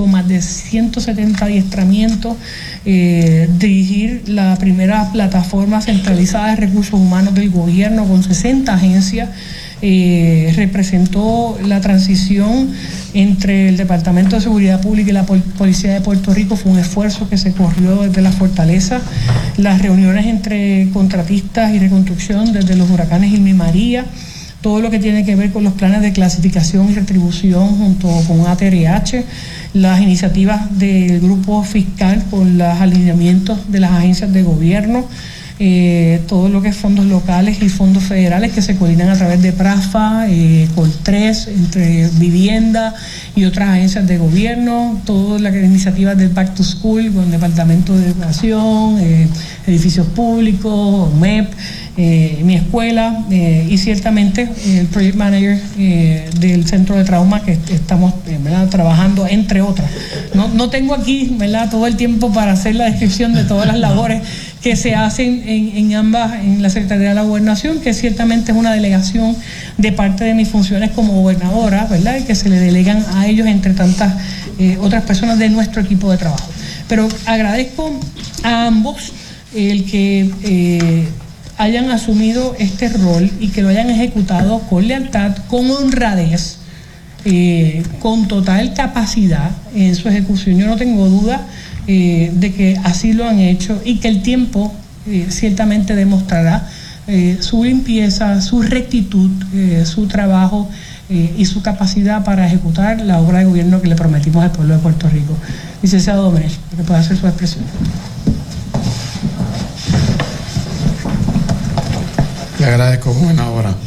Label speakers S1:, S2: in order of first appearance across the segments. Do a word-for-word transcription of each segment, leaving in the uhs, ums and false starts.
S1: con más de ciento setenta adiestramientos, eh, dirigir la primera plataforma centralizada de recursos humanos del gobierno con sesenta agencias. Eh, representó la transición entre el Departamento de Seguridad Pública y la Pol- Policía de Puerto Rico. Fue un esfuerzo que se corrió desde la fortaleza. Las reuniones entre contratistas y reconstrucción desde los huracanes Irma y María, todo lo que tiene que ver con los planes de clasificación y retribución junto con A T R H, las iniciativas del grupo fiscal con los alineamientos de las agencias de gobierno, Eh, todo lo que es fondos locales y fondos federales que se coordinan a través de PRAFA, eh, Coltres, entre vivienda y otras agencias de gobierno, todas las iniciativas del Back to School con el Departamento de Educación, eh, edificios públicos, M E P, eh, mi escuela eh, y ciertamente eh, el Project Manager eh, del Centro de Trauma que estamos eh, ¿verdad? trabajando, entre otras. No, no tengo aquí ¿verdad? todo el tiempo para hacer la descripción de todas las labores que se hacen en, en ambas, en la Secretaría de la Gobernación, que ciertamente es una delegación de parte de mis funciones como gobernadora, ¿verdad? Y que se le delegan a ellos entre tantas eh, otras personas de nuestro equipo de trabajo. Pero agradezco a ambos el que eh, hayan asumido este rol y que lo hayan ejecutado con lealtad, con honradez, eh, con total capacidad en su ejecución. Yo no tengo duda Eh, de que así lo han hecho y que el tiempo eh, ciertamente demostrará eh, su limpieza, su rectitud, eh, su trabajo eh, y su capacidad para ejecutar la obra de gobierno que le prometimos al pueblo de Puerto Rico. Licenciado Domenech, que pueda hacer su expresión.
S2: Le agradezco, gobernadora.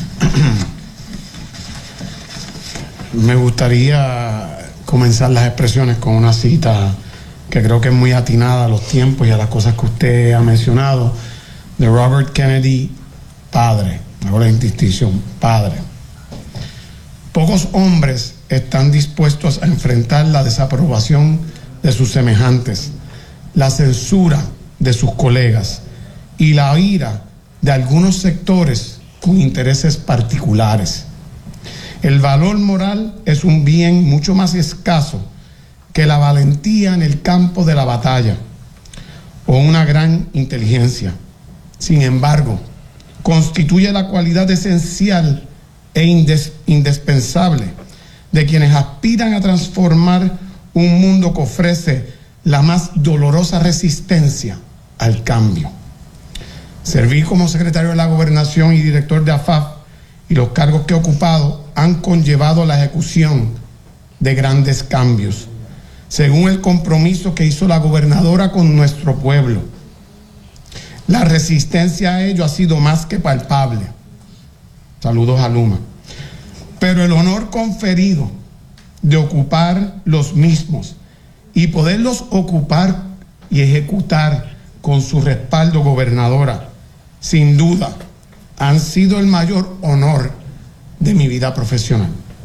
S2: Me gustaría comenzar las expresiones con una cita que creo que es muy atinada a los tiempos y a las cosas que usted ha mencionado, de Robert Kennedy, padre, hago la distinción, padre. Pocos hombres están dispuestos a enfrentar la desaprobación de sus semejantes, la censura de sus colegas y la ira de algunos sectores con intereses particulares. El valor moral es un bien mucho más escaso que la valentía en el campo de la batalla o una gran inteligencia. Sin embargo, constituye la cualidad esencial e indes- indispensable de quienes aspiran a transformar un mundo que ofrece la más dolorosa resistencia al cambio. Serví como secretario de la Gobernación y director de A F A F y los cargos que he ocupado han conllevado la ejecución de grandes cambios, según el compromiso que hizo la gobernadora con nuestro pueblo. La resistencia a ello ha sido más que palpable. Saludos a Luma. Pero el honor conferido de ocupar los mismos y poderlos ocupar y ejecutar con su respaldo, gobernadora, sin duda, han sido el mayor honor de mi vida profesional.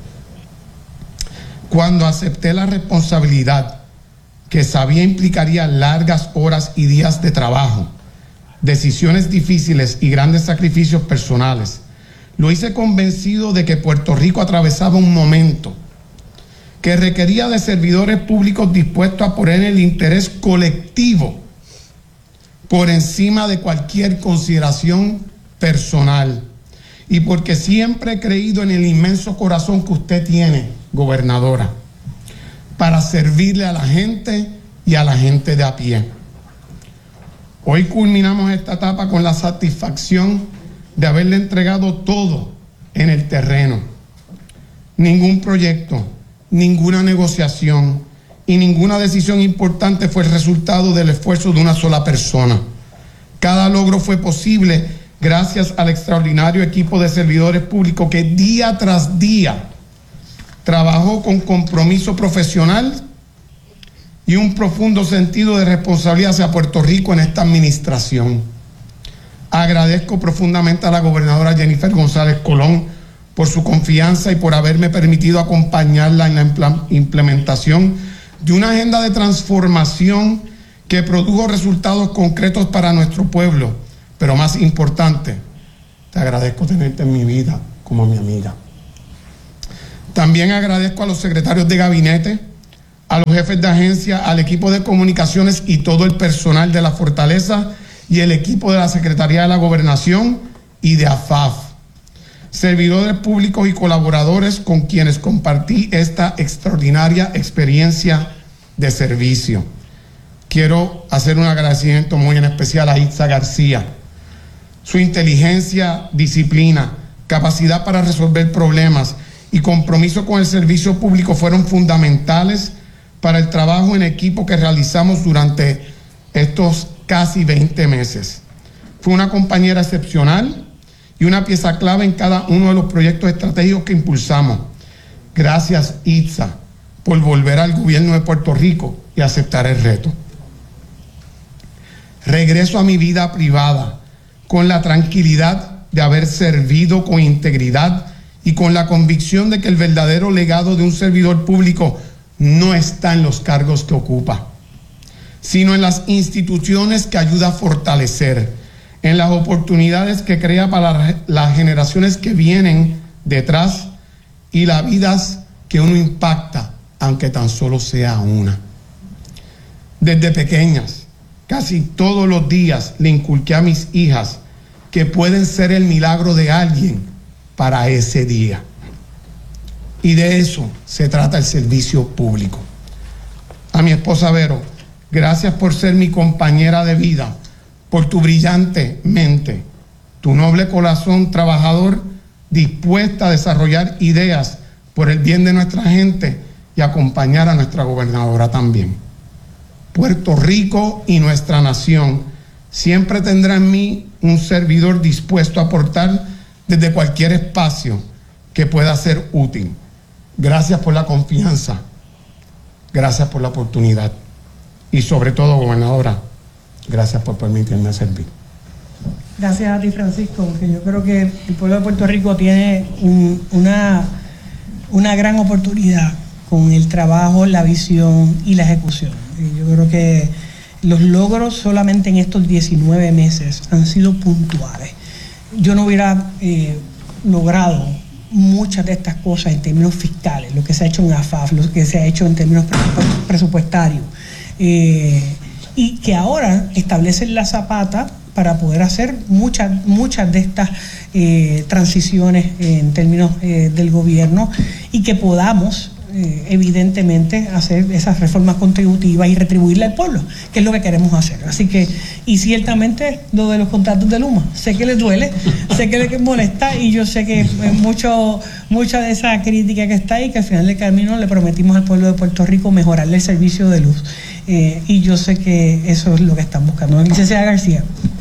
S2: Cuando acepté la responsabilidad que sabía implicaría largas horas y días de trabajo, decisiones difíciles y grandes sacrificios personales, lo hice convencido de que Puerto Rico atravesaba un momento que requería de servidores públicos dispuestos a poner el interés colectivo por encima de cualquier consideración personal, y porque siempre he creído en el inmenso corazón que usted tiene, gobernadora, para servirle a la gente y a la gente de a pie. Hoy culminamos esta etapa con la satisfacción de haberle entregado todo en el terreno. Ningún proyecto, ninguna negociación y ninguna decisión importante fue el resultado del esfuerzo de una sola persona. Cada logro fue posible gracias al extraordinario equipo de servidores públicos que día tras día trabajó con compromiso profesional y un profundo sentido de responsabilidad hacia Puerto Rico en esta administración. Agradezco profundamente a la gobernadora Jennifer González Colón por su confianza y por haberme permitido acompañarla en la implementación de una agenda de transformación que produjo resultados concretos para nuestro pueblo. Pero más importante, te agradezco tenerte en mi vida como mi amiga. También agradezco a los secretarios de gabinete, a los jefes de agencia, al equipo de comunicaciones y todo el personal de la Fortaleza y el equipo de la Secretaría de la Gobernación y de A F A F, servidores públicos y colaboradores con quienes compartí esta extraordinaria experiencia de servicio. Quiero hacer un agradecimiento muy en especial a Itza García. Su inteligencia, disciplina, capacidad para resolver problemas y compromiso con el servicio público fueron fundamentales para el trabajo en equipo que realizamos durante estos casi veinte meses. Fue una compañera excepcional y una pieza clave en cada uno de los proyectos estratégicos que impulsamos. Gracias, Itza, por volver al gobierno de Puerto Rico y aceptar el reto. Regreso a mi vida privada con la tranquilidad de haber servido con integridad y con la convicción de que el verdadero legado de un servidor público no está en los cargos que ocupa, sino en las instituciones que ayuda a fortalecer, en las oportunidades que crea para las generaciones que vienen detrás y las vidas que uno impacta, aunque tan solo sea una. Desde pequeñas, casi todos los días le inculqué a mis hijas que pueden ser el milagro de alguien para ese día. Y de eso se trata el servicio público. A mi esposa Vero, gracias por ser mi compañera de vida, por tu brillante mente, tu noble corazón trabajador, dispuesta a desarrollar ideas por el bien de nuestra gente y acompañar a nuestra gobernadora también. Puerto Rico y nuestra nación siempre tendrá en mí un servidor dispuesto a aportar desde cualquier espacio que pueda ser útil. Gracias por la confianza, gracias por la oportunidad y sobre todo, gobernadora, gracias por permitirme servir.
S1: Gracias a ti, Francisco, porque yo creo que el pueblo de Puerto Rico tiene un, una, una gran oportunidad con el trabajo, la visión y la ejecución. Y yo creo que los logros solamente en estos diecinueve meses han sido puntuales. Yo no hubiera eh, logrado muchas de estas cosas en términos fiscales, lo que se ha hecho en A F A F, lo que se ha hecho en términos presupuestarios, eh, y que ahora establecen la zapata para poder hacer muchas, muchas de estas eh, transiciones en términos eh, del gobierno y que podamos eh, evidentemente hacer esas reformas contributivas y retribuirle al pueblo, que es lo que queremos hacer. Así que, y ciertamente lo de los contratos de Luma, sé que les duele, sé que les molesta y yo sé que mucho, mucha de esa crítica que está ahí, que al final del camino le prometimos al pueblo de Puerto Rico mejorarle el servicio de luz. Eh, y yo sé que eso es lo que están buscando. Licenciada García.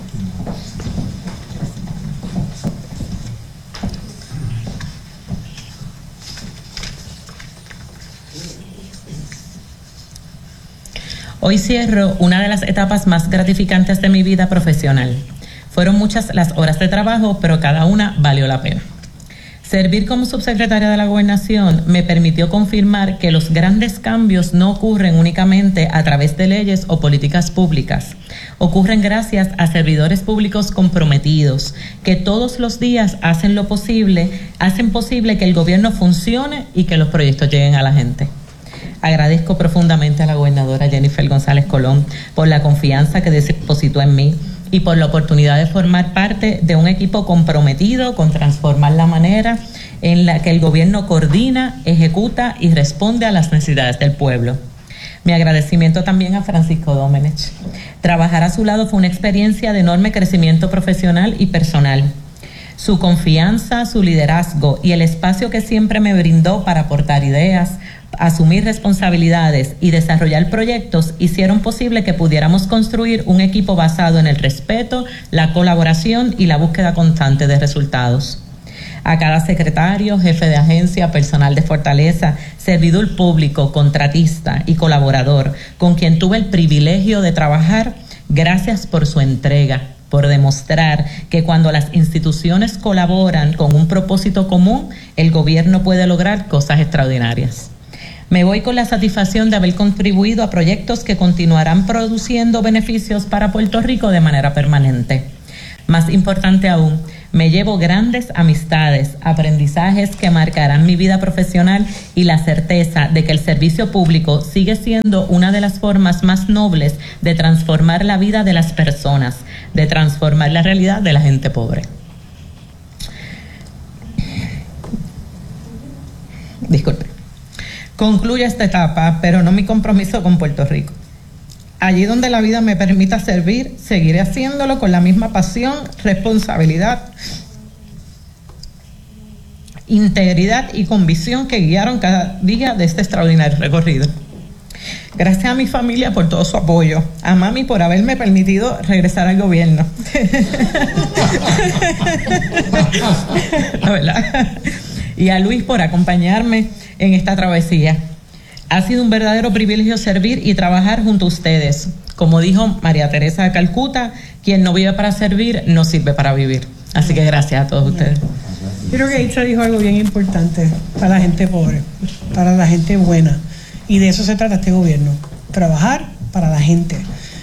S3: Hoy cierro una de las etapas más gratificantes de mi vida profesional. Fueron muchas las horas de trabajo, pero cada una valió la pena. Servir como subsecretaria de la Gobernación me permitió confirmar que los grandes cambios no ocurren únicamente a través de leyes o políticas públicas. Ocurren gracias a servidores públicos comprometidos, que todos los días hacen lo posible, hacen posible que el gobierno funcione y que los proyectos lleguen a la gente. Agradezco profundamente a la gobernadora Jennifer González Colón por la confianza que depositó en mí y por la oportunidad de formar parte de un equipo comprometido con transformar la manera en la que el gobierno coordina, ejecuta y responde a las necesidades del pueblo. Mi agradecimiento también a Francisco Domenech. Trabajar a su lado fue una experiencia de enorme crecimiento profesional y personal. Su confianza, su liderazgo y el espacio que siempre me brindó para aportar ideas, asumir responsabilidades y desarrollar proyectos hicieron posible que pudiéramos construir un equipo basado en el respeto, la colaboración y la búsqueda constante de resultados. A cada secretario, jefe de agencia, personal de Fortaleza, servidor público, contratista y colaborador con quien tuve el privilegio de trabajar, gracias por su entrega, por demostrar que cuando las instituciones colaboran con un propósito común, el gobierno puede lograr cosas extraordinarias. Me voy con la satisfacción de haber contribuido a proyectos que continuarán produciendo beneficios para Puerto Rico de manera permanente. Más importante aún, Me llevo grandes amistades, aprendizajes que marcarán mi vida profesional y la certeza de que el servicio público sigue siendo una de las formas más nobles de transformar la vida de las personas, de transformar la realidad de la gente pobre. Disculpe. Concluye esta etapa, pero no mi compromiso con Puerto Rico. Allí donde la vida me permita servir, seguiré haciéndolo con la misma pasión, responsabilidad, integridad y convicción que guiaron cada día de este extraordinario recorrido. Gracias a mi familia por todo su apoyo, a mami por haberme permitido regresar al gobierno. La verdad. Y a Luis por acompañarme en esta travesía. Ha sido un verdadero privilegio servir y trabajar junto a ustedes. Como dijo María Teresa de Calcuta, quien no vive para servir, no sirve para vivir. Así que gracias a todos ustedes.
S1: Creo que Itza dijo algo bien importante para la gente pobre, para la gente buena. Y de eso se trata este gobierno, trabajar para la gente.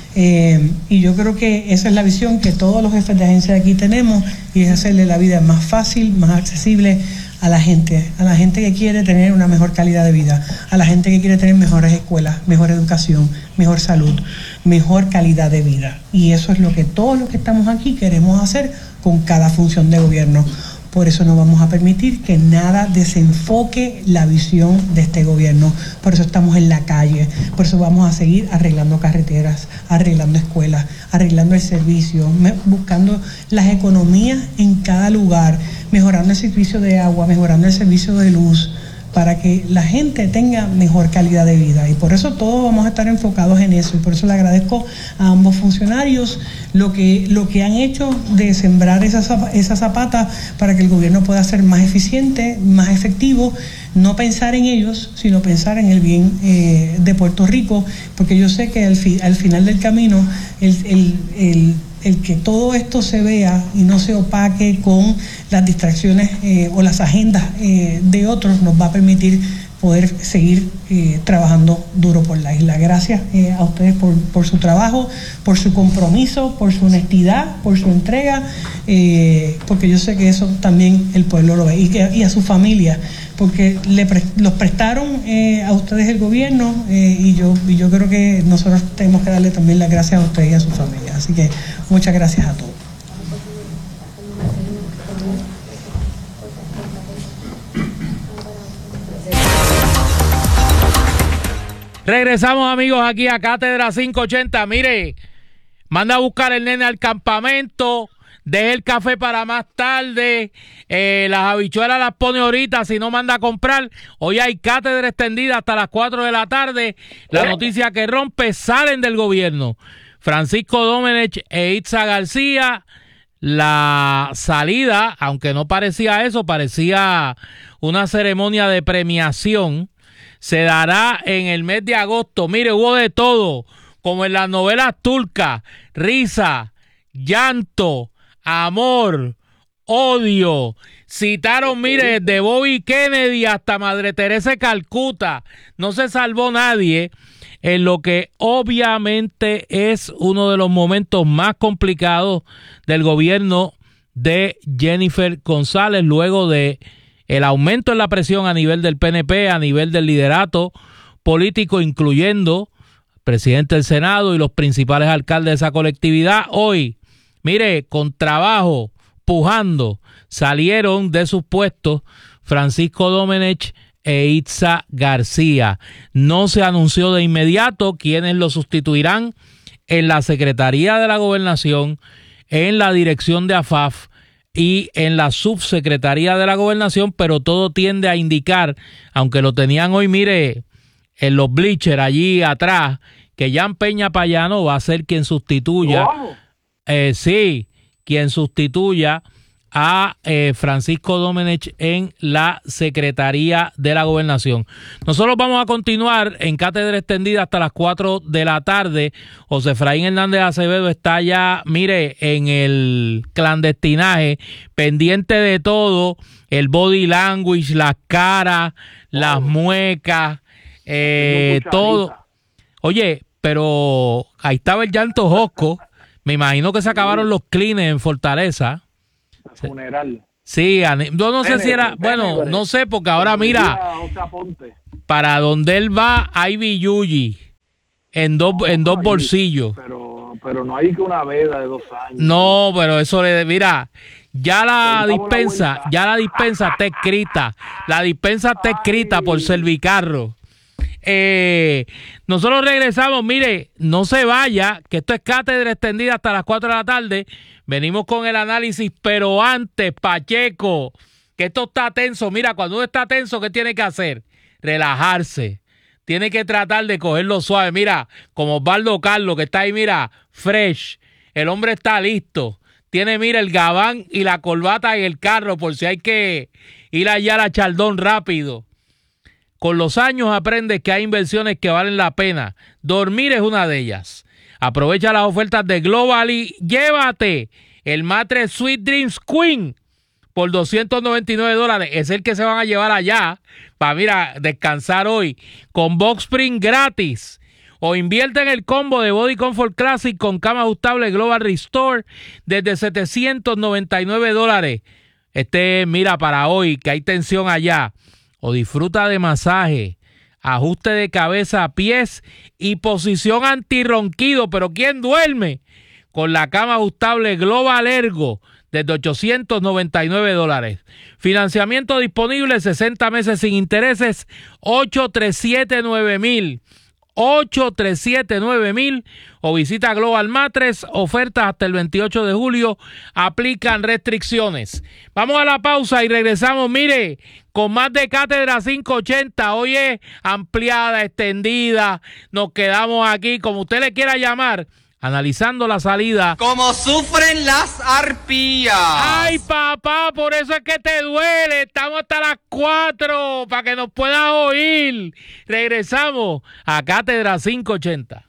S1: Eh, y yo creo que esa es la visión que todos los jefes de agencia de aquí tenemos, y es hacerle la vida más fácil, más accesible a la gente, a la gente que quiere tener una mejor calidad de vida, a la gente que quiere tener mejores escuelas, mejor educación, mejor salud, mejor calidad de vida. Y eso es lo que todos los que estamos aquí queremos hacer con cada función de gobierno. Por eso no vamos a permitir que nada desenfoque la visión de este gobierno. Por eso estamos en la calle, por eso vamos a seguir arreglando carreteras, arreglando escuelas, arreglando el servicio, buscando las economías en cada lugar, mejorando el servicio de agua, mejorando el servicio de luz, para que la gente tenga mejor calidad de vida. Y por eso todos vamos a estar enfocados en eso. Y por eso le agradezco a ambos funcionarios lo que, lo que han hecho de sembrar esa, esa zapata para que el gobierno pueda ser más eficiente, más efectivo, no pensar en ellos, sino pensar en el bien eh, de Puerto Rico, porque yo sé que al, fi, al final del camino el, el, el el que todo esto se vea y no se opaque con las distracciones eh, o las agendas eh, de otros, nos va a permitir poder seguir eh, trabajando duro por la isla. Gracias eh, a ustedes por, por su trabajo, por su compromiso, por su honestidad, por su entrega, eh, porque yo sé que eso también el pueblo lo ve, y, que, y a su familia, porque le pre los prestaron eh, a ustedes el gobierno, eh, y yo y yo creo que nosotros tenemos que darle también las gracias a ustedes y a su familia. Así que muchas gracias a todos.
S4: Regresamos, amigos, aquí a Cátedra quinientos ochenta. Mire, manda a buscar el nene al campamento, deje el café para más tarde, eh, las habichuelas las pone ahorita, si no manda a comprar. Hoy hay cátedra extendida hasta las cuatro de la tarde. La noticia que rompe: salen del gobierno Francisco Domenech e Itza García. La salida, aunque no parecía eso, parecía una ceremonia de premiación, se dará en el mes de agosto. Mire, hubo de todo, como en las novelas turcas: risa, llanto, amor, odio. Citaron, mire, desde Bobby Kennedy hasta Madre Teresa de Calcuta. No se salvó nadie, en lo que obviamente es uno de los momentos más complicados del gobierno de Jennifer González, luego de el aumento en la presión a nivel del P N P, a nivel del liderato político, incluyendo el presidente del Senado y los principales alcaldes de esa colectividad. Hoy, mire, con trabajo, pujando, salieron de sus puestos Francisco Domenech e Itza García. No se anunció de inmediato quiénes lo sustituirán en la Secretaría de la Gobernación, en la dirección de A F A F y en la Subsecretaría de la Gobernación, pero todo tiende a indicar, aunque lo tenían hoy, mire, en los bleachers allí atrás, que Jan Peña Payano va a ser quien sustituya, eh, sí, quien sustituya a eh, Francisco Domenech en la Secretaría de la Gobernación. Nosotros vamos a continuar en Cátedra Extendida hasta las cuatro de la tarde. José Efraín Hernández Acevedo está ya, mire, en el clandestinaje, pendiente de todo, el body language, las caras, las muecas, eh, todo. Oye, pero ahí estaba el llanto Josco. Me imagino que se acabaron los clines en Fortaleza.
S5: funeral.
S4: Sí, yo no sé
S5: Nene,
S4: si era, bueno,
S5: nene,
S4: no sé, porque ahora mira, para donde él va hay billuyi en dos, no, en dos
S5: ahí,
S4: bolsillos.
S5: Pero, pero no hay que una veda de dos años.
S4: No, pero eso le, mira, ya la dispensa, la ya la dispensa está escrita, la dispensa está escrita Ay. por Servicarro. Eh, nosotros regresamos, mire, no se vaya, que esto es cátedra extendida hasta las cuatro de la tarde. Venimos con el análisis, pero antes, Pacheco, que esto está tenso. Mira, cuando uno está tenso, ¿qué tiene que hacer? Relajarse. Tiene que tratar de cogerlo suave. Mira, como Osvaldo Carlos, que está ahí, mira, fresh. El hombre está listo. Tiene, mira, el gabán y la corbata en el carro por si hay que ir allá a la Chaldón rápido. Con los años aprendes que hay inversiones que valen la pena. Dormir es una de ellas. Aprovecha las ofertas de Global y llévate el Mattress Sweet Dreams Queen por doscientos noventa y nueve dólares. Es el que se van a llevar allá para, mira, descansar hoy. Con Box Spring gratis. O invierte en el combo de Body Comfort Classic con cama ajustable Global Restore desde setecientos noventa y nueve dólares. Este, mira, para hoy que hay tensión allá. O disfruta de masaje, ajuste de cabeza a pies y posición antirronquido. Pero ¿quién duerme? Con la cama ajustable Global Ergo desde ochocientos noventa y nueve dólares. Financiamiento disponible, sesenta meses sin intereses, ocho tres siete nueve mil. ocho tres siete nueve mil o visita Global Mattress, ofertas hasta el veintiocho de julio, aplican restricciones. Vamos a la pausa y regresamos, mire, con más de Cátedra quinientos ochenta, hoy es ampliada, extendida, nos quedamos aquí, como usted le quiera llamar, analizando la salida.
S6: Como sufren las arpías.
S4: Ay, papá, por eso es que te duele. Estamos hasta las cuatro para que nos puedas oír. Regresamos a Cátedra quinientos ochenta.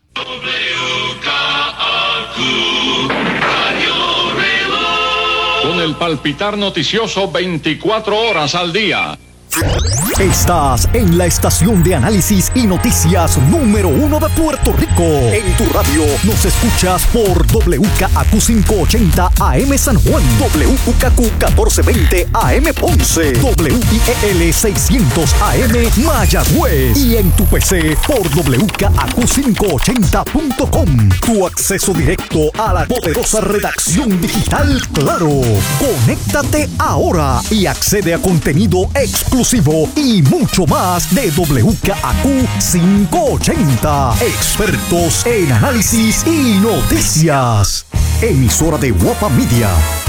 S7: Con el palpitar noticioso veinticuatro horas al día.
S8: Estás en la estación de análisis y noticias número uno de Puerto Rico. En tu radio nos escuchas por W K A Q quinientos ochenta A M San Juan, W K Q catorce veinte A M Ponce, W I E L seiscientos A M Mayagüez y en tu P C por W K A Q quinientos ochenta punto com. Tu acceso directo a la poderosa redacción digital Claro. Conéctate ahora y accede a contenido exclusivo y mucho más de W K A Q quinientos ochenta. Expertos en análisis y noticias. Emisora de Guapa Media.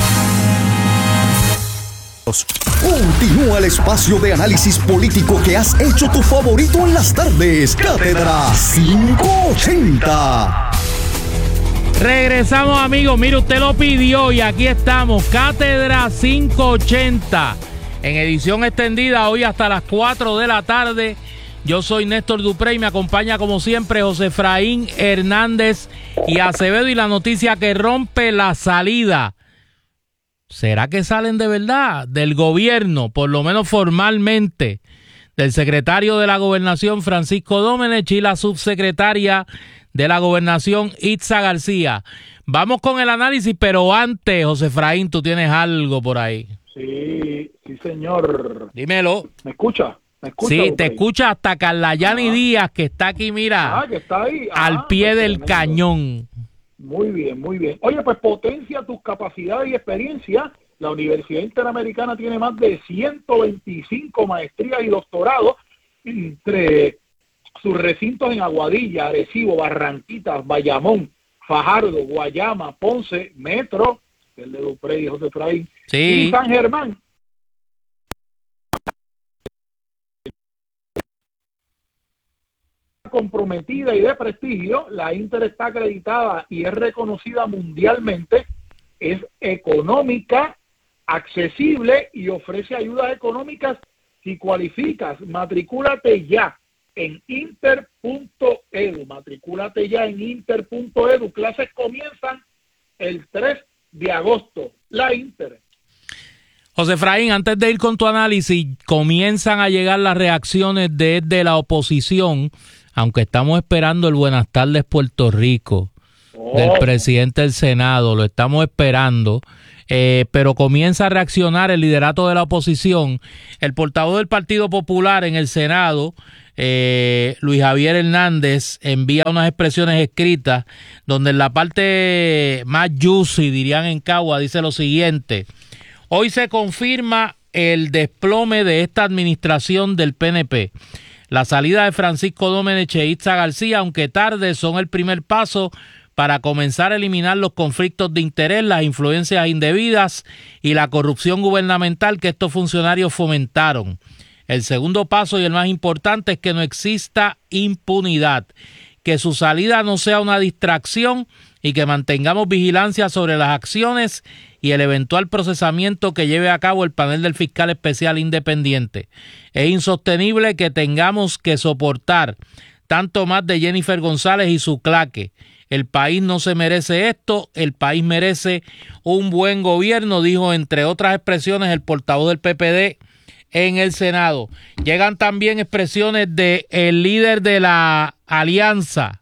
S8: Continúa el espacio de análisis político que has hecho tu favorito en las tardes. Cátedra quinientos ochenta.
S4: Regresamos, amigos. Mire, usted lo pidió y aquí estamos. Cátedra quinientos ochenta. En edición extendida, hoy hasta las cuatro de la tarde. Yo soy Néstor Duprey, me acompaña como siempre José Efraín Hernández y Acevedo, y la noticia que rompe la salida. ¿Será que salen de verdad del gobierno, por lo menos formalmente, del secretario de la Gobernación Francisco Domenech y la subsecretaria de la Gobernación Itza García? Vamos con el análisis, pero antes, José Efraín, tú tienes algo por ahí.
S5: Sí, sí, señor.
S4: Dímelo.
S5: ¿Me escucha? ¿Me escucha?
S4: Sí,
S5: Duprey?
S4: te escucha hasta Carlayani ah. Díaz, que está aquí, mira,
S5: ah, que está ahí. Ah,
S4: al pie
S5: pues
S4: del
S5: tremendo.
S4: cañón.
S5: Muy bien, muy bien. Oye, pues potencia tus capacidades y experiencia. La Universidad Interamericana tiene más de ciento veinticinco maestrías y doctorados entre sus recintos en Aguadilla, Arecibo, Barranquitas, Bayamón, Fajardo, Guayama, Ponce, Metro, el de Duprey y José Efraín,
S4: sí.
S5: y San Germán. Comprometida y de prestigio, la Inter está acreditada y es reconocida mundialmente, es económica, accesible y ofrece ayudas económicas si cualificas. Matricúlate ya en inter punto edu, matricúlate ya en inter punto edu. Clases comienzan el tres de agosto. La Inter.
S4: José Efraín, antes de ir con tu análisis, comienzan a llegar las reacciones desde la oposición, aunque estamos esperando el Buenas tardes Puerto Rico, oh. del presidente del Senado, lo estamos esperando. eh, pero comienza a reaccionar el liderato de la oposición. El portavoz del Partido Popular en el Senado, eh, Luis Javier Hernández, envía unas expresiones escritas donde en la parte más juicy, dirían en Cagua, dice lo siguiente: hoy se confirma el desplome de esta administración del P N P. La salida de Francisco Domenech e Itza García, aunque tarde, son el primer paso para comenzar a eliminar los conflictos de interés, las influencias indebidas y la corrupción gubernamental que estos funcionarios fomentaron. El segundo paso y el más importante es que no exista impunidad, que su salida no sea una distracción y que mantengamos vigilancia sobre las acciones y el eventual procesamiento que lleve a cabo el panel del fiscal especial independiente. Es insostenible que tengamos que soportar tanto más de Jennifer González y su claque. El país no se merece esto, el país merece un buen gobierno, dijo entre otras expresiones el portavoz del P P D en el Senado. Llegan también expresiones del líder de la alianza,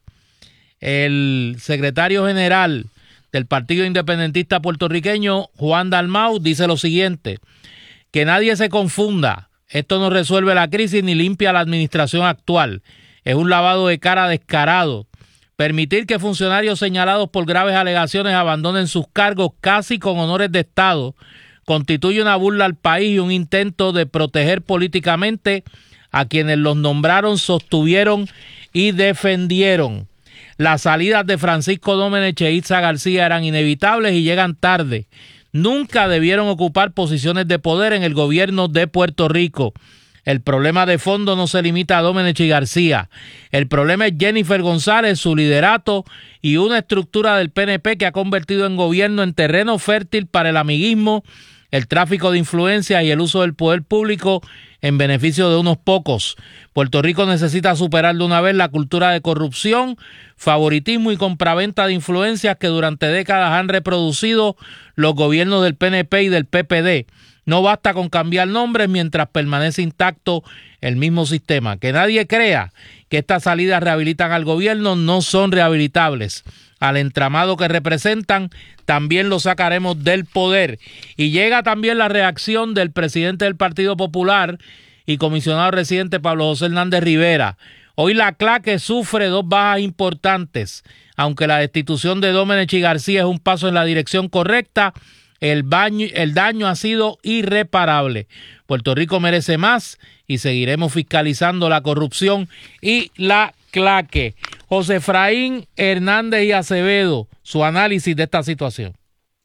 S4: el secretario general del Partido Independentista Puertorriqueño, Juan Dalmau, dice lo siguiente: que nadie se confunda, esto no resuelve la crisis ni limpia la administración actual, es un lavado de cara descarado. Permitir que funcionarios señalados por graves alegaciones abandonen sus cargos casi con honores de Estado constituye una burla al país y un intento de proteger políticamente a quienes los nombraron, sostuvieron y defendieron. Las salidas de Francisco Domenech e Itza García eran inevitables y llegan tarde. Nunca debieron ocupar posiciones de poder en el gobierno de Puerto Rico. El problema de fondo no se limita a Domenech y García. El problema es Jennifer González, su liderato y una estructura del P N P que ha convertido en gobierno en terreno fértil para el amiguismo, el tráfico de influencias y el uso del poder público en beneficio de unos pocos. Puerto Rico necesita superar de una vez la cultura de corrupción, favoritismo y compraventa de influencias que durante décadas han reproducido los gobiernos del P N P y del P P D. No basta con cambiar nombres mientras permanece intacto el mismo sistema. Que nadie crea que estas salidas rehabilitan al gobierno, no son rehabilitables. Al entramado que representan también lo sacaremos del poder. Y llega también la reacción del presidente del Partido Popular y comisionado residente Pablo José Hernández Rivera. Hoy la claque sufre dos bajas importantes. Aunque la destitución de Domenech y García es un paso en la dirección correcta, El, baño, el daño ha sido irreparable. Puerto Rico merece más y seguiremos fiscalizando la corrupción y la claque. José Efraín Hernández y Acevedo, su análisis de esta situación.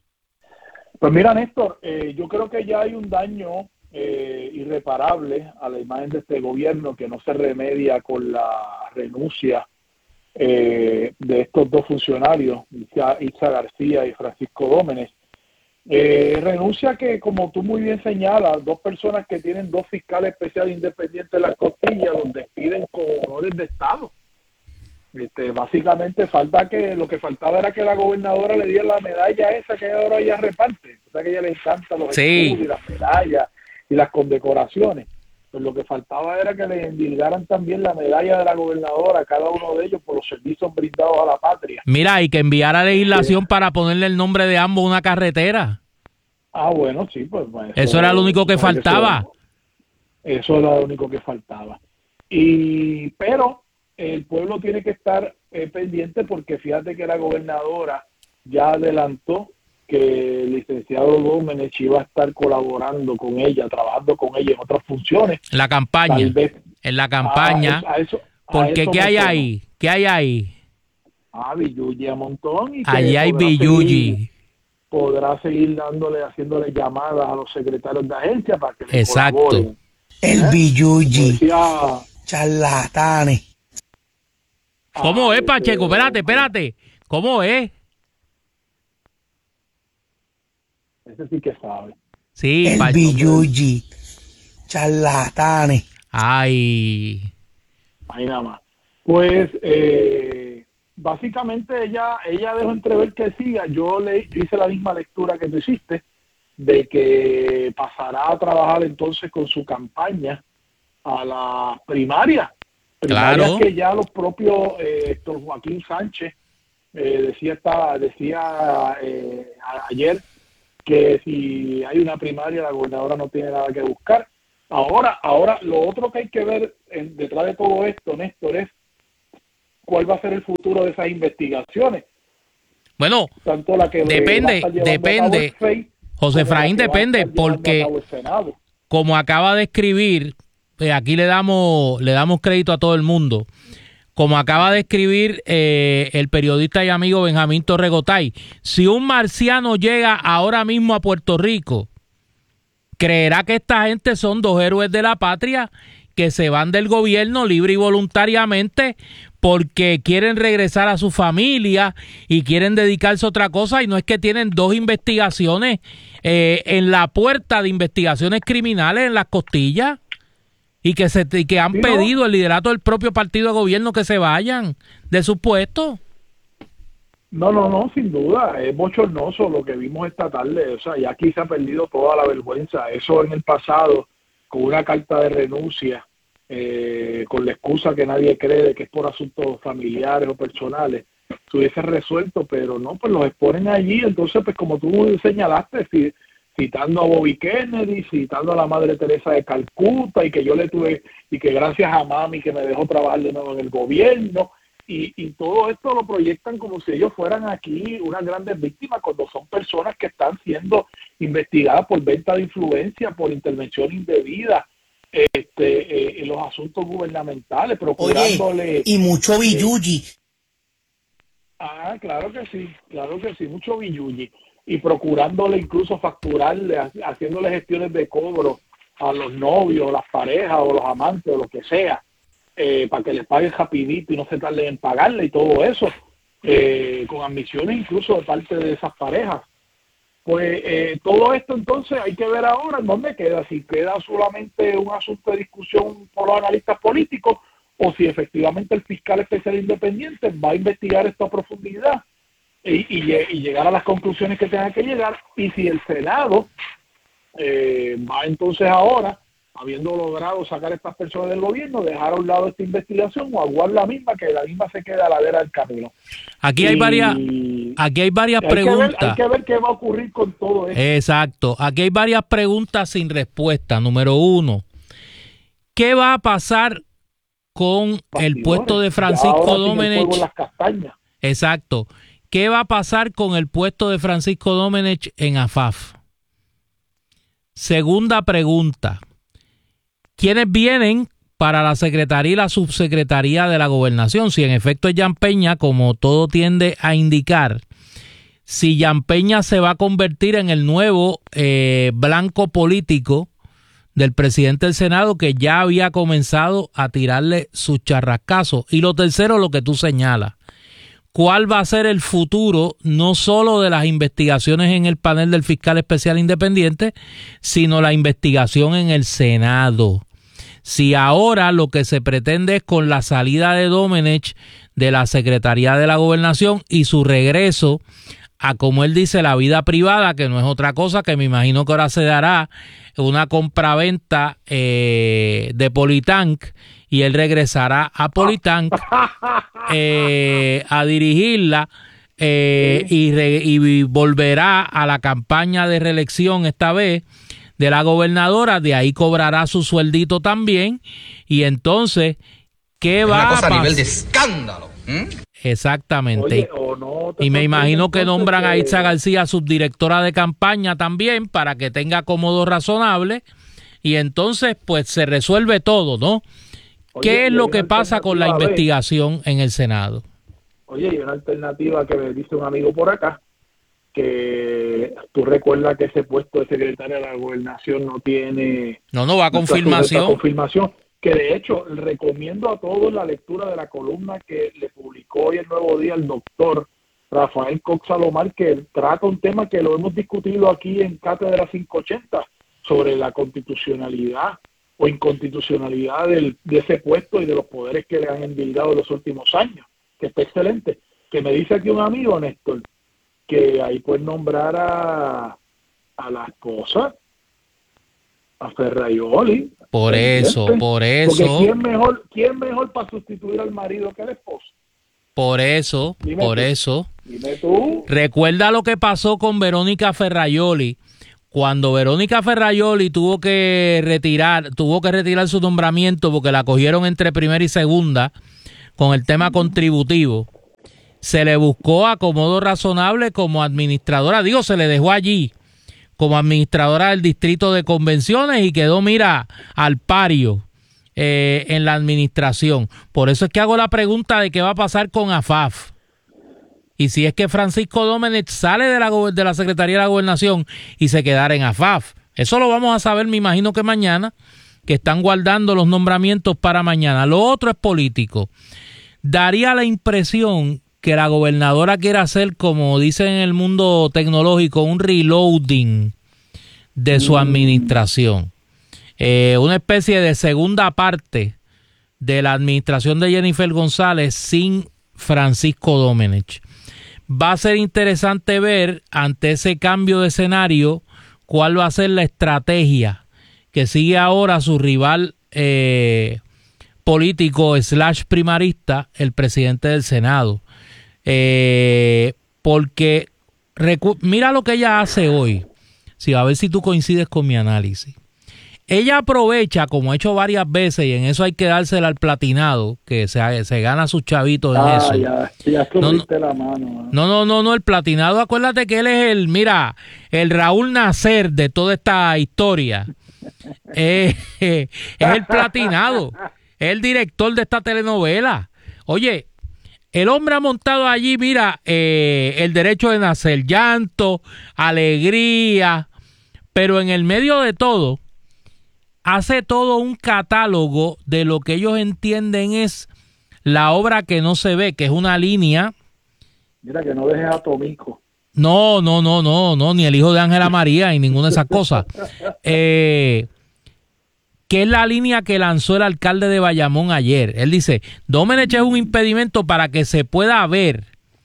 S5: Pues mira, Néstor, eh, yo creo que ya hay un daño eh, irreparable a la imagen de este gobierno que no se remedia con la renuncia eh, de estos dos funcionarios, Itza García y Francisco Domenech. Eh, renuncia que, como tú muy bien señalas, dos personas que tienen dos fiscales especiales independientes en las costillas los despiden con honores de Estado. Este, básicamente falta que lo que faltaba era que la gobernadora le diera la medalla esa que ahora ella reparte. O sea, que a ella le encantan los
S4: sí.
S5: escudos y las medallas y las condecoraciones. Pues lo que faltaba era que le endilgaran también la medalla de la gobernadora a cada uno de ellos por los servicios brindados a la patria.
S4: Mira, y que enviara legislación sí. para ponerle el nombre de ambos a una carretera.
S5: Ah, bueno, sí, pues... pues
S4: eso, eso era lo único que
S5: pues,
S4: faltaba.
S5: Eso, eso era lo único que faltaba. Y pero el pueblo tiene que estar eh, pendiente porque fíjate que la gobernadora ya adelantó que el licenciado Domenech iba a estar colaborando con ella, trabajando con ella en otras funciones.
S4: La campaña, vez, en la campaña.
S5: A, a eso, a
S4: porque
S5: eso
S4: ¿qué hay tomo. ahí? ¿Qué hay ahí?
S5: Ah, billuyi a montón. Y
S4: Allí hay billuyi.
S5: Podrá seguir dándole, haciéndole llamadas a los secretarios de agencia para que le
S4: Exacto.
S5: colaboren.
S9: El
S5: ¿Eh?
S9: billuyi.
S5: Decía,
S9: charlatanes.
S4: ¿Cómo ah, es, Pacheco? Este, espérate, espérate. ¿Cómo es?
S5: Ese sí que sabe.
S4: Sí,
S9: el
S4: Pacheco.
S9: billuyi. Charlatanes.
S4: Ay.
S5: Ahí nada más. Pues, eh, básicamente ella ella dejó entrever que siga. Yo le yo hice la misma lectura que tú hiciste, de que pasará a trabajar entonces con su campaña a la primaria. Primarias
S4: claro.
S5: que ya los propios, eh, don Joaquín Sánchez, eh, decía, estaba, decía eh, ayer que si hay una primaria la gobernadora no tiene nada que buscar. Ahora, ahora lo otro que hay que ver en, detrás de todo esto, Néstor, es cuál va a ser el futuro de esas investigaciones.
S4: Bueno,
S5: tanto la que
S4: depende, depende, F E I, José Efraín, depende, porque como acaba de escribir, eh, aquí le damos, le damos crédito a todo el mundo, como acaba de escribir eh, el periodista y amigo Benjamín Torregotay, si un marciano llega ahora mismo a Puerto Rico, creerá que esta gente son dos héroes de la patria que se van del gobierno libre y voluntariamente porque quieren regresar a su familia y quieren dedicarse a otra cosa, y no es que tienen dos investigaciones eh, en la puerta de investigaciones criminales en las costillas y que se y que han ¿Sí, pedido no? el liderato del propio partido de gobierno que se vayan de sus puestos.
S5: No, no, no, sin duda, es bochornoso lo que vimos esta tarde, o sea, ya aquí se ha perdido toda la vergüenza. Eso en el pasado, con una carta de renuncia, eh, con la excusa que nadie cree de que es por asuntos familiares o personales, se hubiese resuelto, pero no, pues los exponen allí. Entonces, pues como tú señalaste, si, citando a Bobby Kennedy, citando a la Madre Teresa de Calcuta, y que yo le tuve, y que gracias a mami que me dejó trabajar de nuevo en el gobierno, y, y todo esto lo proyectan como si ellos fueran aquí unas grandes víctimas, cuando son personas que están siendo investigadas por venta de influencia, por intervención indebida, este, eh, en los asuntos gubernamentales, procurándole...
S9: Oye, y mucho billuyi.
S5: Eh, ah, claro que sí, claro que sí, mucho billuyi. Y procurándole incluso facturarle, haciéndole gestiones de cobro a los novios, las parejas o los amantes o lo que sea, eh, para que les paguen rapidito y no se tarden en pagarle y todo eso, eh, con admisiones incluso de parte de esas parejas. Pues eh, todo esto entonces hay que ver ahora en dónde queda, si queda solamente un asunto de discusión por los analistas políticos o si efectivamente el fiscal especial independiente va a investigar esto a profundidad y, y, y llegar a las conclusiones que tenga que llegar, y si el Senado eh, va entonces ahora, habiendo logrado sacar a estas personas del gobierno, dejar a un lado esta investigación o aguar la misma, que la misma se queda a la vera del camino.
S4: Aquí hay y, varias, aquí hay varias hay preguntas.
S5: Que ver, hay que ver qué va a ocurrir con todo esto.
S4: Exacto. Aquí hay varias preguntas sin respuesta. Número uno, ¿qué va a pasar con Bastidores, el puesto de Francisco Domenech?
S5: Las castañas.
S4: Exacto. ¿Qué va a pasar con el puesto de Francisco Domenech en A F A F? Segunda pregunta, ¿quiénes vienen para la secretaría y la subsecretaría de la gobernación? Si en efecto es Jan Peña, como todo tiende a indicar, si Jan Peña se va a convertir en el nuevo eh, blanco político del presidente del Senado, que ya había comenzado a tirarle sus charrascazos. Y lo tercero, lo que tú señalas, ¿cuál va a ser el futuro no solo de las investigaciones en el panel del fiscal especial independiente, sino la investigación en el Senado? Si ahora lo que se pretende es, con la salida de Domenech de la Secretaría de la Gobernación y su regreso a, como él dice, la vida privada, que no es otra cosa que me imagino que ahora se dará una compraventa eh, de Politank, y él regresará a Politank eh, a dirigirla eh, y, re, y volverá a la campaña de reelección esta vez de la gobernadora. De ahí cobrará su sueldito también, y entonces ¿qué
S6: es
S4: va
S6: una cosa
S4: a pasar?
S6: A nivel de escándalo. ¿Mm?
S4: Exactamente.
S5: Oye, no,
S4: y me imagino que nombran a Itza García subdirectora de campaña también, para que tenga cómodo razonable, y entonces pues se resuelve todo, ¿no? Oye, ¿qué es lo que pasa con la investigación en el Senado?
S5: Oye, hay una alternativa que me dice un amigo por acá, que tú recuerdas que ese puesto de secretaria de la gobernación no tiene...
S4: No, no va a confirmación.
S5: confirmación. Que de hecho recomiendo a todos la lectura de la columna que le publicó hoy el Nuevo Día el doctor Rafael Cox Salomar, que trata un tema que lo hemos discutido aquí en Cátedra quinientos ochenta, sobre la constitucionalidad o inconstitucionalidad del, de ese puesto y de los poderes que le han enviado en los últimos años, que está excelente. Que me dice aquí un amigo, Néstor, que ahí puedes nombrar a, a la esposa, a Ferraioli.
S4: Por eso, por eso.
S5: Porque ¿quién mejor, quién mejor para sustituir al marido que el esposo?
S4: Por eso,
S5: Dime
S4: por
S5: tú.
S4: eso.
S5: Dime tú.
S4: Recuerda lo que pasó con Verónica Ferraioli. Cuando Verónica Ferraioli tuvo que retirar, tuvo que retirar su nombramiento porque la cogieron entre primera y segunda con el tema contributivo, se le buscó acomodo razonable como administradora, digo, se le dejó allí como administradora del distrito de convenciones y quedó, mira, al pario eh, en la administración. Por eso es que hago la pregunta de qué va a pasar con A F A F. Y si es que Francisco Domenech sale de la, de la Secretaría de la Gobernación y se quedara en A F A F. Eso lo vamos a saber, me imagino que mañana, que están guardando los nombramientos para mañana. Lo otro es político. Daría la impresión que la gobernadora quiere hacer, como dicen en el mundo tecnológico, un reloading de su administración. Eh, una especie de segunda parte de la administración de Jennifer González sin Francisco Domenech. Va a ser interesante ver ante ese cambio de escenario cuál va a ser la estrategia que sigue ahora su rival eh, político slash primarista, el presidente del Senado. Eh, porque recu- mira lo que ella hace hoy. Sí, a ver si tú coincides con mi análisis. Ella aprovecha, como ha hecho varias veces, y en eso hay que dársela al platinado, que se, se gana sus chavitos en
S5: ah,
S4: eso.
S5: Ya, ya
S4: no, no,
S5: la mano. ¿eh?
S4: no, no, no, no, el platinado, acuérdate que él es el, mira, el Raúl Nacer de toda esta historia. eh, eh, es el platinado, es el director de esta telenovela. Oye, el hombre ha montado allí, mira, eh, el derecho de nacer, llanto, alegría, pero en el medio de todo, hace todo un catálogo de lo que ellos entienden es la obra que no se ve, que es una línea.
S5: Mira, que no dejes a Tomico.
S4: No, no, no, no, no, ni el hijo de Ángela María y ninguna de esas cosas. Eh, que es la línea que lanzó el alcalde de Bayamón ayer. Él dice, Domenech es un impedimento para que se pueda ver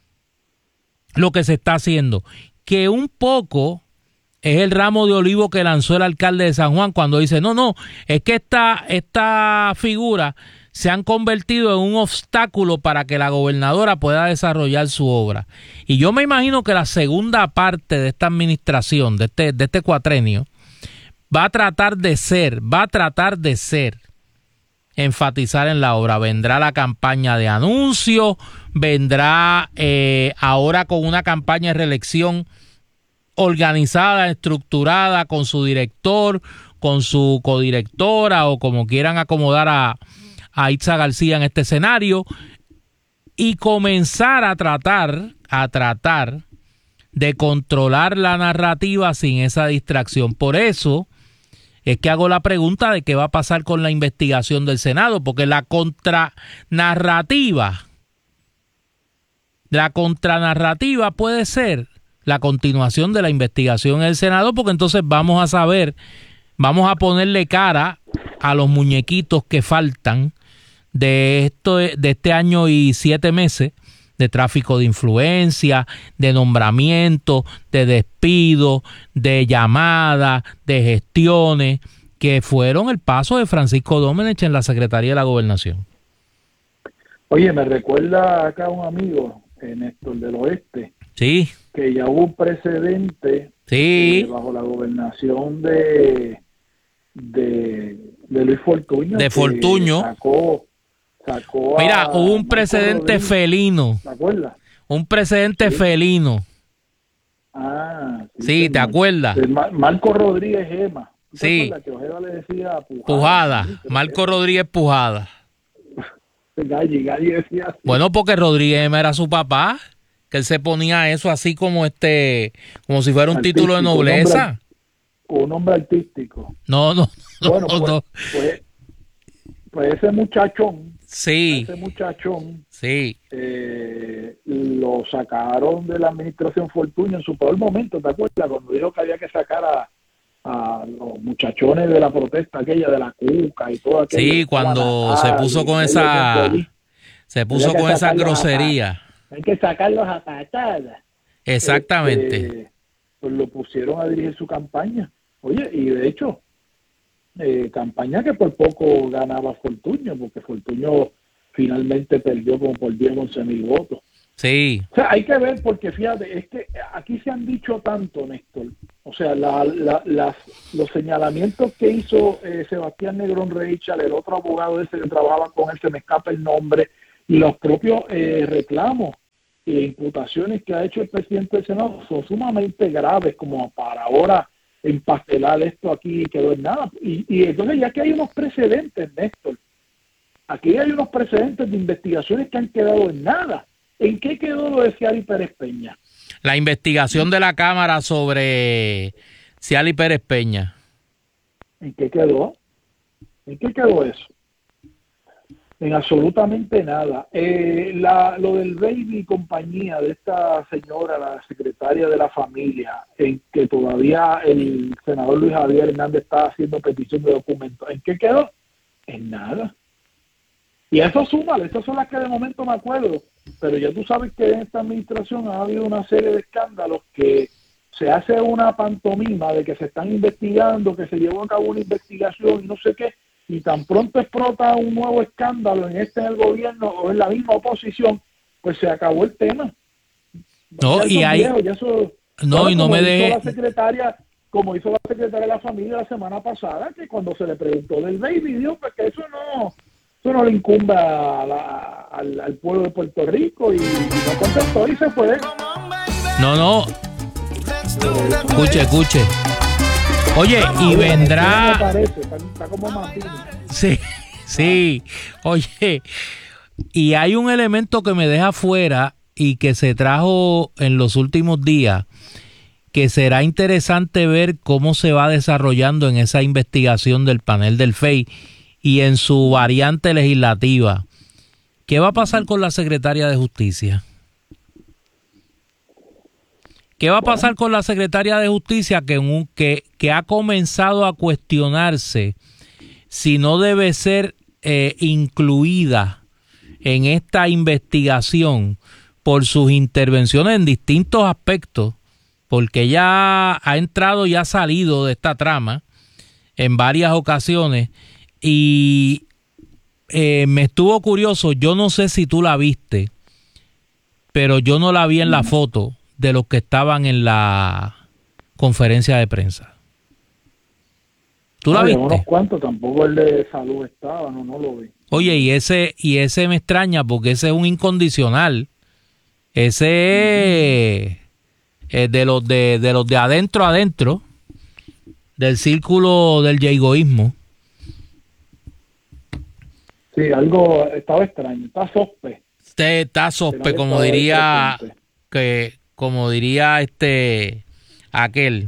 S4: lo que se está haciendo. Que un poco es el ramo de olivo que lanzó el alcalde de San Juan cuando dice, no, no, es que esta, esta figura se han convertido en un obstáculo para que la gobernadora pueda desarrollar su obra. Y yo me imagino que la segunda parte de esta administración, de este, de este cuatrenio, va a tratar de ser, va a tratar de ser, enfatizar en la obra. Vendrá la campaña de anuncios, vendrá eh, ahora con una campaña de reelección organizada, estructurada, con su director, con su codirectora o como quieran acomodar a, a Itza García en este escenario, y comenzar a tratar, a tratar de controlar la narrativa sin esa distracción. Por eso es que hago la pregunta de qué va a pasar con la investigación del Senado, porque la contranarrativa, la contranarrativa puede ser la continuación de la investigación en el Senado, porque entonces vamos a saber, vamos a ponerle cara a los muñequitos que faltan de esto, de este año y siete meses de tráfico de influencia, de nombramiento, de despido, de llamadas, de gestiones, que fueron el paso de Francisco Domenech en la Secretaría de la Gobernación.
S5: Oye, me recuerda acá un amigo, Néstor del Oeste,
S4: sí,
S5: que ya hubo un precedente
S4: sí.
S5: eh, bajo la gobernación de, de, de Luis Fortuño.
S4: De Fortuño.
S5: Sacó, sacó
S4: Mira,
S5: a
S4: hubo un
S5: Marco
S4: precedente
S5: Rodríguez.
S4: felino.
S5: ¿Te acuerdas?
S4: Un precedente
S5: sí.
S4: felino.
S5: Ah, sí,
S4: sí ¿te acuerdas?
S5: Mar Marco Rodríguez Gema.
S4: Sí.
S5: Que Ojeda le decía Pujada.
S4: Pujada.
S5: Sí,
S4: Marco Rodríguez Pujada.
S5: Galli, Galli decía así.
S4: Bueno, porque Rodríguez Gema era su papá, que él se ponía eso así como este, como si fuera un artístico, título de nobleza.
S5: Un nombre artístico.
S4: No, no, no.
S5: Bueno, pues,
S4: no.
S5: Pues, pues ese muchachón,
S4: sí,
S5: ese muchachón,
S4: sí,
S5: eh, lo sacaron de la administración Fortuño en su peor momento, ¿te acuerdas? Cuando dijo que había que sacar a, a los muchachones de la protesta aquella de la Cuca y todo aquello.
S4: Sí, cuando se puso con esa, se puso con esa grosería.
S5: Hay que sacarlos a patadas.
S4: Exactamente.
S5: Este, pues lo pusieron a dirigir su campaña. Oye, y de hecho, eh, campaña que por poco ganaba Fortuño, porque Fortuño finalmente perdió como por diez, once mil votos.
S4: Sí.
S5: O sea, hay que ver porque fíjate, es que aquí se han dicho tanto, Néstor. O sea, la, la, las, los señalamientos que hizo eh, Sebastián Negrón Reichel, el otro abogado ese que trabajaba con él, se me escapa el nombre, y los propios eh, reclamos e imputaciones que ha hecho el presidente del Senado son sumamente graves como para ahora empastelar esto aquí y quedó en nada. Y, y entonces ya que hay unos precedentes, Néstor, aquí hay unos precedentes de investigaciones que han quedado en nada. ¿En qué quedó lo de Ciary Pérez Peña?
S4: La investigación de la Cámara sobre Ciary Pérez Peña.
S5: ¿En qué quedó? ¿En qué quedó eso? En absolutamente nada. Eh, la, lo del baby y compañía de esta señora, la secretaria de la familia, en que todavía el senador Luis Javier Hernández está haciendo petición de documentos, ¿en qué quedó? En nada. Y eso suma, esas son las que de momento me acuerdo, pero ya tú sabes que en esta administración ha habido una serie de escándalos que se hace una pantomima de que se están investigando, que se llevó a cabo una investigación y no sé qué, y tan pronto explota un nuevo escándalo en este en el gobierno o en la misma oposición, pues se acabó el tema.
S4: No, y hay...
S5: Viejos, eso,
S4: no,
S5: bueno,
S4: y no me deje...
S5: la secretaria, como hizo la secretaria de la familia la semana pasada, que cuando se le preguntó del baby, dijo pues que eso no... Eso no le incumbe a la, al, al pueblo de Puerto Rico y, y no contestó y se fue.
S4: No, no. Escuche, escuche. Oye, y vendrá...
S5: Parece, está, está como Martín.
S4: Sí, sí. Oye, y hay un elemento que me deja fuera y que se trajo en los últimos días, que será interesante ver cómo se va desarrollando en esa investigación del panel del F E I y en su variante legislativa. ¿Qué va a pasar con la secretaria de Justicia? ¿Qué va a pasar con la secretaria de Justicia que, un, que, que ha comenzado a cuestionarse si no debe ser eh, incluida en esta investigación por sus intervenciones en distintos aspectos? Porque ella ha entrado y ha salido de esta trama en varias ocasiones. Y eh, me estuvo curioso, yo no sé si tú la viste, pero yo no la vi en la foto de los que estaban en la conferencia de prensa. ¿Tú la viste?
S5: Unos cuantos, tampoco el de salud estaba, no, no lo vi.
S4: Oye, y ese, y ese me extraña porque ese es un incondicional. Ese es de los de, de los de adentro adentro, del círculo del yegoísmo.
S5: Sí, algo estaba extraño, está sospe.
S4: Usted está sospe, como diría que, como diría este aquel.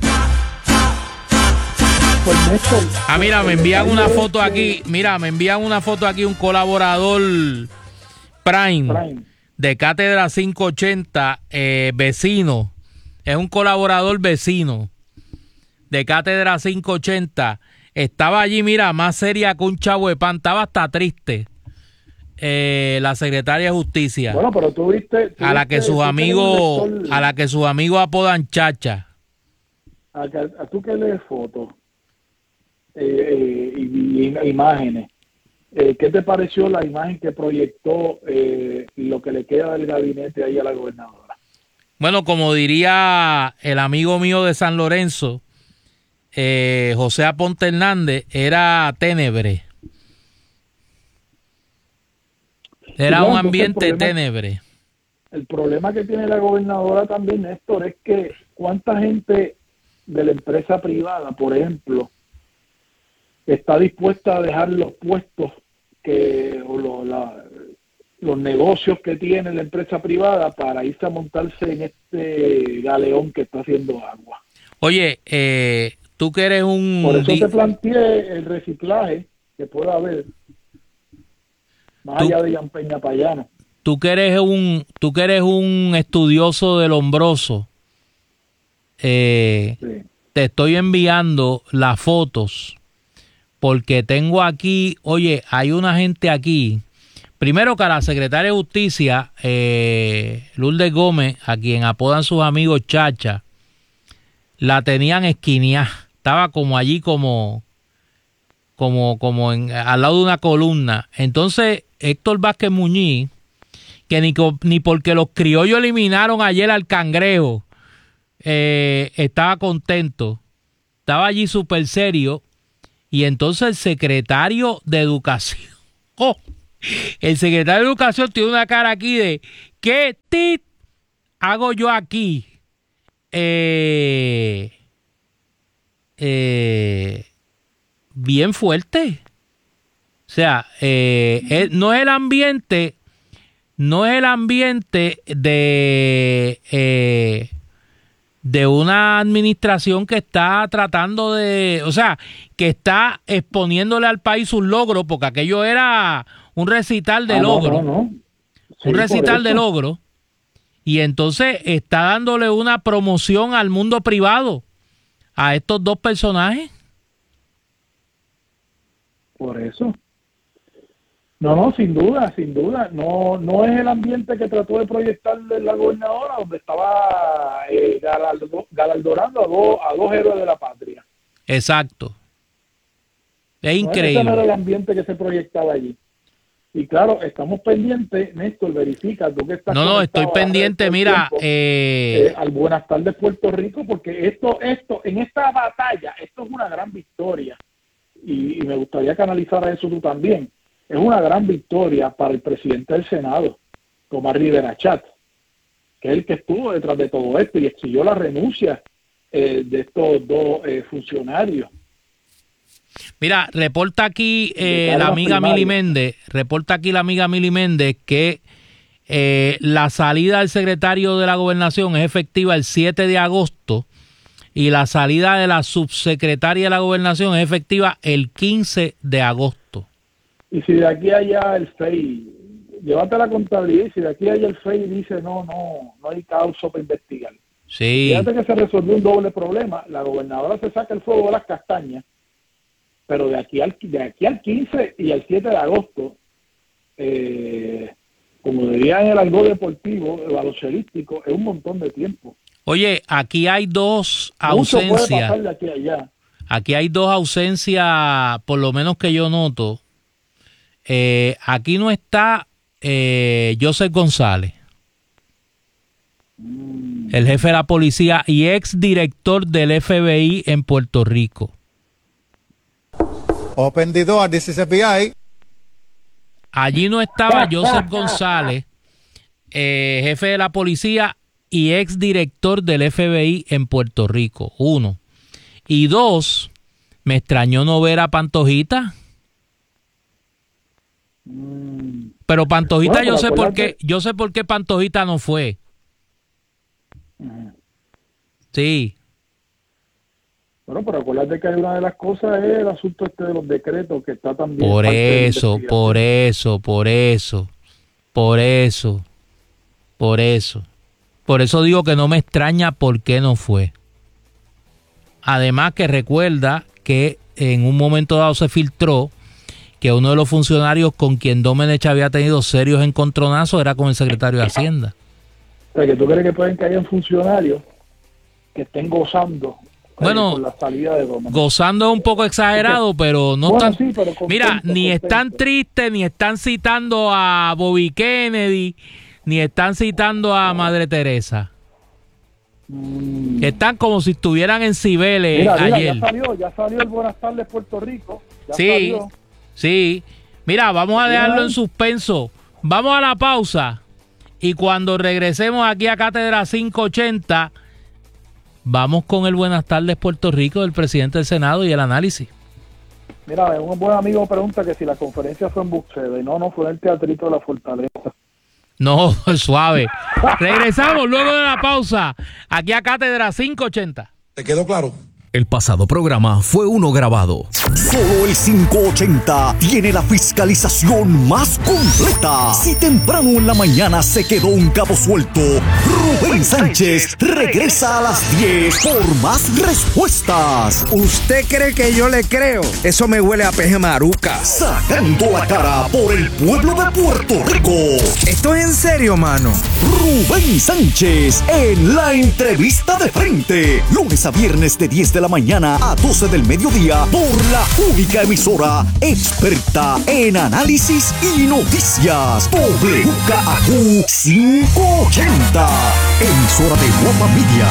S5: Pues Néstor,
S4: ah, mira, me envían una foto aquí, mira, me envían una foto aquí un colaborador Prime, Prime. de Cátedra quinientos ochenta, eh, vecino, es un colaborador vecino de Cátedra quinientos ochenta. Estaba allí, mira, más seria que un chavo de pan, estaba hasta triste. Eh, la secretaria de Justicia.
S5: Bueno, pero tú viste, tú
S4: a la que sus amigos, a la que sus amigos apodan Chacha.
S5: A, a, a tú que lees fotos eh, eh, y, y imágenes. Eh, ¿Qué te pareció la imagen que proyectó eh, y lo que le queda del gabinete ahí a la gobernadora?
S4: Bueno, como diría el amigo mío de San Lorenzo, Eh, José Aponte Hernández, era ténebre. Era sí, un ambiente el problema, ténebre.
S5: El problema que tiene la gobernadora también, Néstor, es que cuánta gente de la empresa privada, por ejemplo, está dispuesta a dejar los puestos que o lo, la, los negocios que tiene la empresa privada para irse a montarse en este galeón que está haciendo agua.
S4: Oye, eh, tú que eres un...
S5: Por eso te planteé el reciclaje que pueda haber, más tú, allá de Jan Peña Payano.
S4: Tú que eres un, tú que eres un estudioso del hombroso, eh, sí. Te estoy enviando las fotos, porque tengo aquí, oye, hay una gente aquí, primero que a la secretaria de Justicia, eh, Lourdes Gómez, a quien apodan sus amigos Chacha, la tenían esquineada. Estaba como allí, como, como, como en, al lado de una columna. Entonces, Héctor Vázquez Muñiz, que ni, ni porque los criollos eliminaron ayer al Cangrejo eh, estaba contento. Estaba allí súper serio. Y entonces el secretario de Educación, oh, el secretario de Educación tiene una cara aquí de ¿qué tit hago yo aquí? Eh, eh, bien fuerte. O sea, eh, eh, no es el ambiente, no es el ambiente de, eh, de una administración que está tratando de, o sea, que está exponiéndole al país sus logros, porque aquello era un recital de
S5: ah,
S4: logros,
S5: no, no, no. Sí,
S4: un recital de logros, y entonces está dándole una promoción al mundo privado a estos dos personajes.
S5: Por eso. No, no, sin duda, sin duda. No no es el ambiente que trató de proyectar la gobernadora, donde estaba eh, galardo, galardonando a dos, a dos héroes de la patria.
S4: Exacto. Es
S5: no,
S4: increíble.
S5: Ese no era el ambiente que se proyectaba allí. Y claro, estamos pendientes, Néstor, verifica, tú que estás...
S4: No, no, estoy pendiente, mira...
S5: Tiempo,
S4: eh...
S5: Eh, al Buenas tardes Puerto Rico, porque esto, esto, en esta batalla, esto es una gran victoria. Y, y me gustaría que analizara eso tú también. Es una gran victoria para el presidente del Senado, Tomás Rivera Chatz, que es el que estuvo detrás de todo esto y exigió la renuncia eh, de estos dos eh, funcionarios.
S4: Mira, reporta aquí eh, la amiga Mili Méndez, reporta aquí la amiga Mili Méndez que eh, la salida del secretario de la Gobernación es efectiva el siete de agosto y la salida de la subsecretaria de la Gobernación es efectiva el quince de agosto.
S5: Y si de aquí a allá el F E I, llévate la contabilidad, y si de aquí a allá el F E I dice no, no, no hay causa para investigar.
S4: Sí.
S5: Fíjate que se resolvió un doble problema. La gobernadora se saca el fuego de las castañas, pero de aquí al, de aquí al quince y al siete de agosto, eh, como diría en el argot deportivo, el baloncelístico, es un montón de tiempo.
S4: Oye, aquí hay dos
S5: Mucho
S4: ausencias.
S5: puede pasar de aquí a allá.
S4: Aquí hay dos ausencias, por lo menos que yo noto. Eh, aquí no está eh, Joseph González, mm. el jefe de la policía y ex director del F B I en Puerto Rico.
S10: Open the door, this is F B I.
S4: Allí no estaba Joseph González, eh, jefe de la policía y ex director del F B I en Puerto Rico. Uno. Y dos, me extrañó no ver a Pantojita. Pero Pantojita, bueno, yo sé por qué, yo sé por qué Pantojita no fue. Sí.
S5: Bueno, pero acuérdate que hay una de las cosas es el asunto este de los decretos que está también.
S4: Por eso, por eso, por eso, por eso, por eso, por eso digo que no me extraña por qué no fue. Además que recuerda que en un momento dado se filtró que uno de los funcionarios con quien Domenech había tenido serios encontronazos era con el secretario de Hacienda.
S5: O sea, que tú crees que pueden que hayan funcionarios que estén gozando
S4: bueno,
S5: eh, con la salida de Domenech.
S4: Gozando es un poco exagerado, porque, pero no bueno, están... Sí, pero contento, mira, ni contento. Están tristes, ni están citando a Bobby Kennedy, ni están citando a Madre Teresa. Mm. Están como si estuvieran en Cibeles mira, mira, ayer.
S5: Ya salió, ya salió el Buenas tardes Puerto Rico. Ya
S4: sí.
S5: Salió.
S4: Sí, mira, vamos a dejarlo en suspenso. Vamos a la pausa y cuando regresemos aquí a Cátedra quinientos ochenta, vamos con el Buenas tardes Puerto Rico del presidente del Senado y el análisis.
S5: Mira, un buen amigo pregunta que si la conferencia fue en Buxeda y no, no fue en el Teatrito de la Fortaleza.
S4: No, suave. Regresamos luego de la pausa aquí a Cátedra quinientos ochenta.
S10: ¿Te quedó claro?
S8: El pasado programa fue uno grabado. Solo el quinientos ochenta tiene la fiscalización más completa. Si temprano en la mañana se quedó un cabo suelto, Rubén Sánchez regresa a las diez por más respuestas.
S9: ¿Usted cree que yo le creo? Eso me huele a peje maruca.
S8: Sacando la cara por el pueblo de Puerto Rico.
S9: ¿Esto es en serio, mano?
S8: Rubén Sánchez en la entrevista de frente. Lunes a viernes de diez de la mañana a doce del mediodía por la única emisora experta en análisis y noticias. W K A Q quinientos ochenta, emisora de Guapa Media.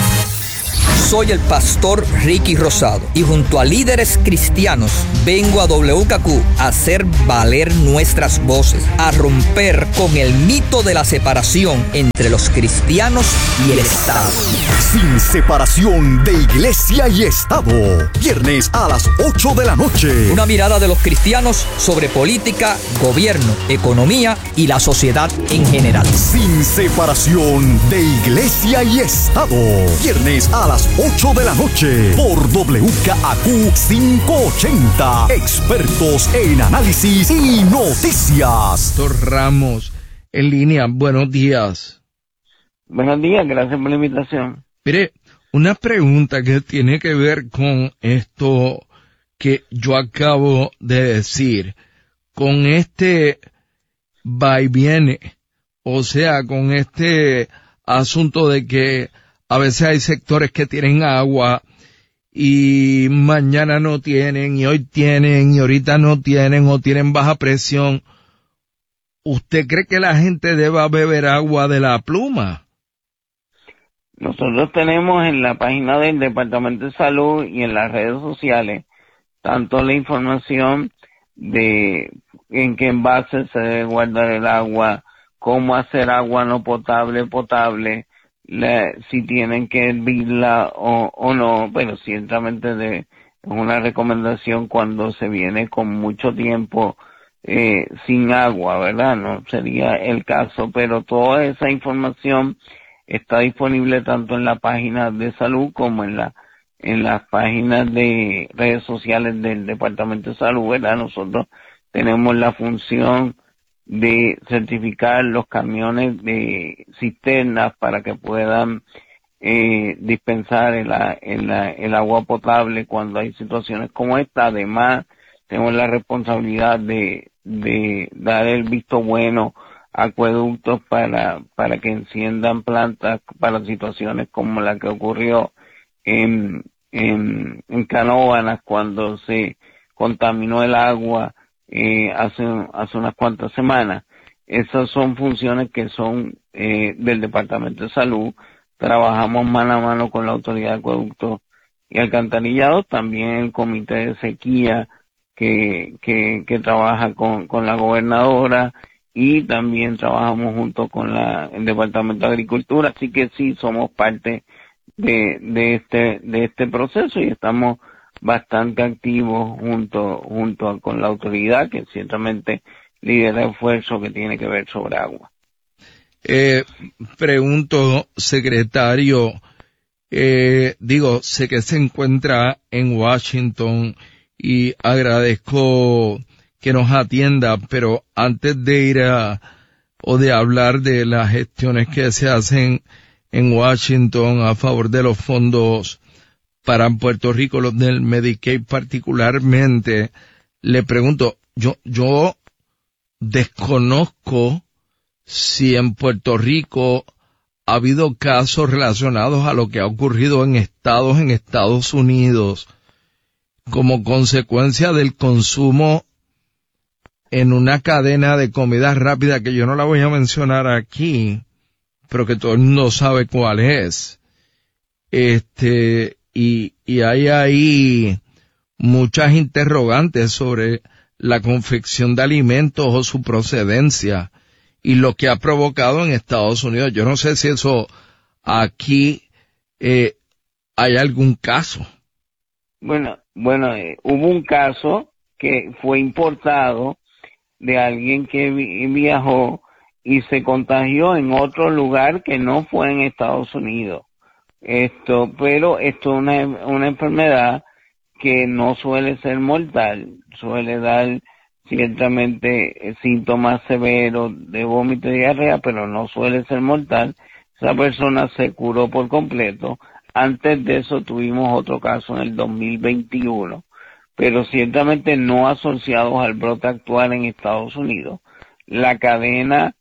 S6: Soy el pastor Ricky Rosado y junto a líderes cristianos vengo a W K Q a hacer valer nuestras voces, a romper con el mito de la separación entre los cristianos y el Estado.
S8: Sin separación de iglesia y Estado. Viernes a las ocho de la noche.
S6: Una mirada de los cristianos sobre política, gobierno, economía y la sociedad en general.
S8: Sin separación de iglesia y Estado. Viernes a las ocho de la noche por W K A Q quinientos ochenta. Expertos en análisis y noticias.
S11: Doctor Ramos, en línea, buenos días.
S12: Buenos días, gracias por la invitación.
S11: Mire, una pregunta que tiene que ver con esto que yo acabo de decir, con este va y viene, o sea, con este asunto de que a veces hay sectores que tienen agua y mañana no tienen, y hoy tienen, y ahorita no tienen, o tienen baja presión. ¿Usted cree que la gente deba beber agua de la pluma?
S12: Nosotros tenemos en la página del Departamento de Salud y en las redes sociales tanto la información de en qué envase se debe guardar el agua, cómo hacer agua no potable, potable, La, si tienen que hervirla o, o no, pero ciertamente de, es una recomendación cuando se viene con mucho tiempo eh, sin agua, ¿verdad? No sería el caso, pero toda esa información está disponible tanto en la página de salud como en la en las páginas de redes sociales del Departamento de Salud, ¿verdad? Nosotros tenemos la función de certificar los camiones de cisternas para que puedan eh, dispensar el, el, el agua potable cuando hay situaciones como esta. Además, tenemos la responsabilidad de, de dar el visto bueno a acueductos para, para que enciendan plantas para situaciones como la que ocurrió en, en, en Canóvanas cuando se contaminó el agua Eh, hace, hace unas cuantas semanas. Esas son funciones que son eh, del Departamento de Salud. Trabajamos mano a mano con la Autoridad de Acueductos y Alcantarillados, también el Comité de Sequía que, que, que trabaja con, con la gobernadora, y también trabajamos junto con la, el Departamento de Agricultura, así que sí somos parte de, de este, de este proceso y estamos bastante activos junto junto con la autoridad que ciertamente lidera el esfuerzo que tiene que ver sobre agua.
S11: Eh, pregunto, secretario, eh, digo, sé que se encuentra en Washington y agradezco que nos atienda, pero antes de ir a, o de hablar de las gestiones que se hacen en Washington a favor de los fondos para Puerto Rico, los del Medicaid particularmente, le pregunto, yo, yo desconozco si en Puerto Rico ha habido casos relacionados a lo que ha ocurrido en estados en Estados Unidos como consecuencia del consumo en una cadena de comida rápida que yo no la voy a mencionar aquí, pero que todo el mundo sabe cuál es. Este, y, y hay ahí muchas interrogantes sobre la confección de alimentos o su procedencia y lo que ha provocado en Estados Unidos. Yo no sé si eso aquí eh, hay algún caso.
S12: Bueno, bueno, eh, hubo un caso que fue importado de alguien que vi- viajó y se contagió en otro lugar que no fue en Estados Unidos. Esto, pero esto es una, una enfermedad que no suele ser mortal, suele dar ciertamente eh, síntomas severos de vómito y diarrea, pero no suele ser mortal. Esa persona se curó por completo. Antes de eso tuvimos otro caso en el dos mil veintiuno, pero ciertamente no asociados al brote actual en Estados Unidos. La cadena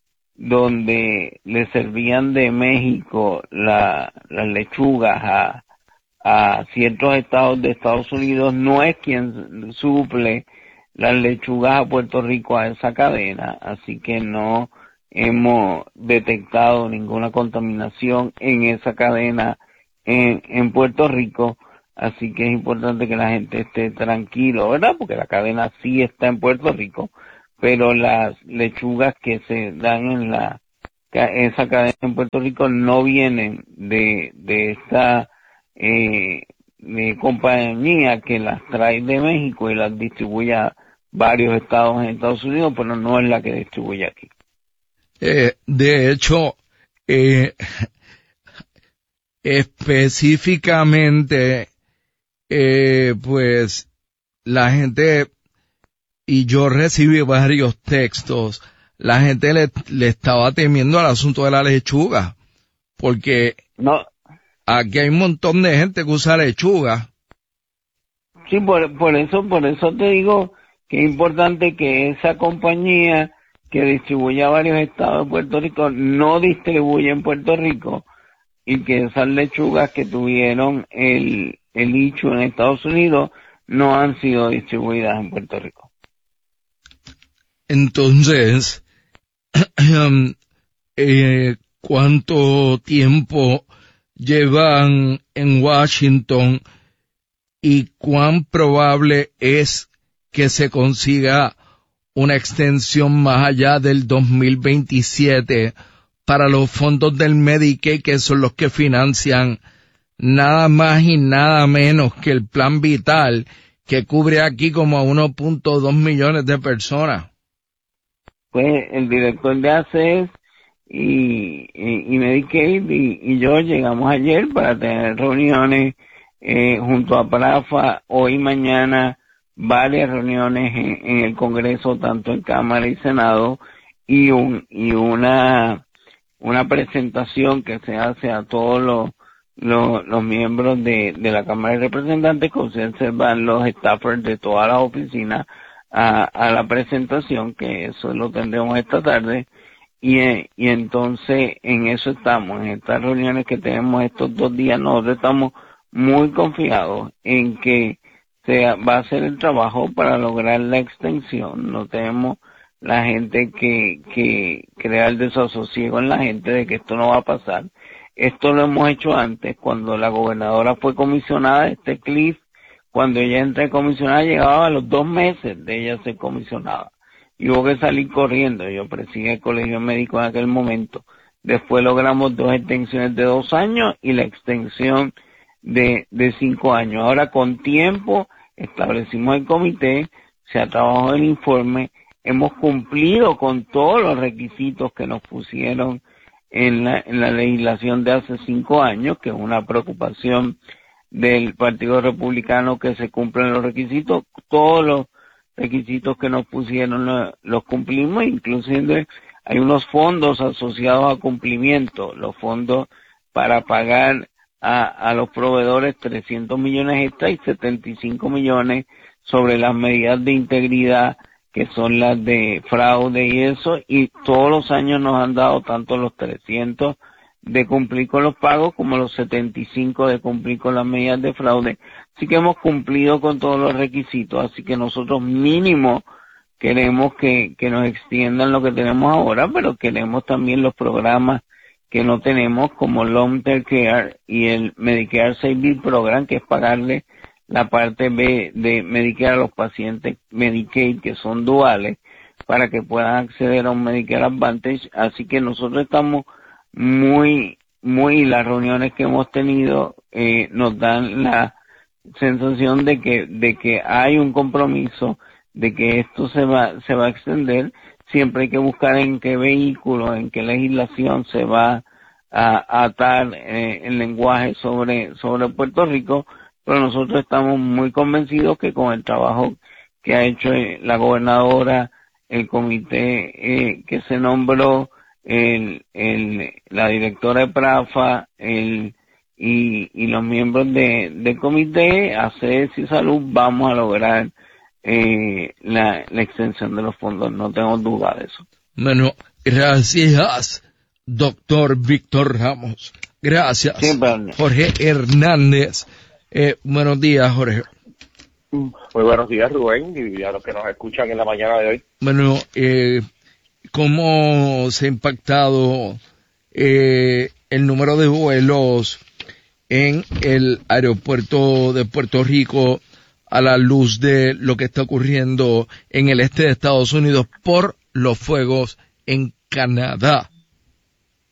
S12: donde le servían de México la, las lechugas a, a ciertos estados de Estados Unidos, no es quien suple las lechugas a Puerto Rico a esa cadena, así que no hemos detectado ninguna contaminación en esa cadena en, en Puerto Rico, así que es importante que la gente esté tranquilo, ¿verdad? Porque la cadena sí está en Puerto Rico, pero las lechugas que se dan en la esa cadena en Puerto Rico no vienen de, de esta eh, de compañía que las trae de México y las distribuye a varios estados en Estados Unidos, pero no es la que distribuye aquí.
S11: Eh, de hecho, eh, específicamente, eh, pues, la gente, y yo recibí varios textos, la gente le, le estaba temiendo al asunto de la lechuga, porque
S12: no.
S11: Aquí hay un montón de gente que usa lechuga.
S12: Sí, por, por eso, por eso te digo que es importante que esa compañía que distribuye a varios estados de Puerto Rico no distribuye en Puerto Rico y que esas lechugas que tuvieron el, el issue en Estados Unidos no han sido distribuidas en Puerto Rico.
S11: Entonces, eh, ¿cuánto tiempo llevan en Washington y cuán probable es que se consiga una extensión más allá del dos mil veintisiete para los fondos del Medicaid, que son los que financian nada más y nada menos que el Plan Vital, que cubre aquí como a uno punto dos millones de personas?
S12: Pues el director de A C E S y, y, y Medicaid y, y yo llegamos ayer para tener reuniones eh, junto a PRAFA, hoy y mañana, varias reuniones en, en el Congreso, tanto en Cámara y Senado, y un y una una presentación que se hace a todos los los, los miembros de, de la Cámara de Representantes, que ustedes van los staffers de todas las oficinas a, a la presentación, que eso lo tendremos esta tarde, y, y entonces en eso estamos, en estas reuniones que tenemos estos dos días. Nosotros estamos muy confiados en que se va a hacer el trabajo para lograr la extensión. No tenemos la gente que, que crea el desasosiego en la gente de que esto no va a pasar. Esto lo hemos hecho antes, cuando la gobernadora fue comisionada, este Cliff, cuando ella entra comisionada, llegaba a los dos meses de ella ser comisionada. Y hubo que salir corriendo. Yo presidí el colegio médico en aquel momento. Después logramos dos extensiones de dos años y la extensión de, de cinco años. Ahora, con tiempo, establecimos el comité, se ha trabajado el informe, hemos cumplido con todos los requisitos que nos pusieron en la, en la legislación de hace cinco años, que es una preocupación del Partido Republicano que se cumplan los requisitos. Todos los requisitos que nos pusieron los, los cumplimos, inclusive hay unos fondos asociados a cumplimiento, los fondos para pagar a, a los proveedores trescientos millones extra y setenta y cinco millones sobre las medidas de integridad, que son las de fraude y eso, y todos los años nos han dado tanto los trescientos de cumplir con los pagos como los setenta y cinco de cumplir con las medidas de fraude. Así que hemos cumplido con todos los requisitos, así que nosotros mínimo queremos que, que nos extiendan lo que tenemos ahora, pero queremos también los programas que no tenemos, como Long Term Care y el Medicare Savings Program, que es pagarle la parte B de Medicare a los pacientes Medicaid que son duales, para que puedan acceder a un Medicare Advantage. Así que nosotros estamos muy, muy, las reuniones que hemos tenido eh, nos dan la sensación de que, de que hay un compromiso, de que esto se va, se va a extender. Siempre hay que buscar en qué vehículo, en qué legislación se va a, a atar eh, el lenguaje sobre, sobre Puerto Rico, pero nosotros estamos muy convencidos que con el trabajo que ha hecho la gobernadora, el comité eh, que se nombró, el, el, la directora de PRAFA, el, y, y los miembros de, del comité, A C E S y Salud, vamos a lograr eh, la, la extensión de los fondos. No tengo duda de eso.
S11: Bueno, gracias, doctor Víctor Ramos. Gracias,
S12: sí,
S11: Jorge Hernández. Eh, buenos días, Jorge.
S13: Muy buenos días, Rubén, y a los que nos escuchan en la mañana de hoy.
S11: Bueno, eh, ¿cómo se ha impactado eh, el número de vuelos en el aeropuerto de Puerto Rico a la luz de lo que está ocurriendo en el este de Estados Unidos por los fuegos en Canadá?